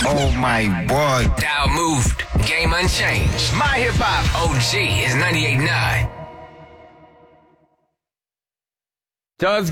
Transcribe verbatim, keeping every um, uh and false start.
Oh my boy. Dial moved. Game unchanged. My Hip Hop O G is ninety-eight point nine. Does